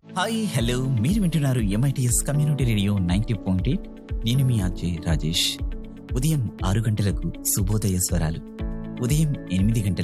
Hi hello మీరు వింటున్నారు MITS community radio 90.8. నేను మీ ఆర్జే రాజేష్. ఉదయం 6 గంటలకు శుభోదయ స్వరాలు, ఉదయం 8 గంటలకు